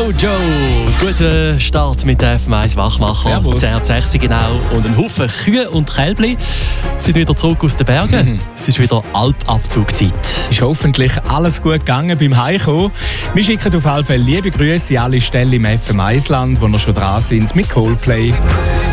Jojo, guten Start mit der FM1 Wachmacher. Servus. 10:06 genau. Und ein Haufen Kühe und Kälbli sind wieder zurück aus den Bergen. Es ist wieder Alpabzugzeit. Ist hoffentlich alles gut gegangen beim Heimkommen. Wir schicken auf jeden Fall liebe Grüße an alle Stellen im FM1-Land, wo wir schon dran sind mit Coldplay.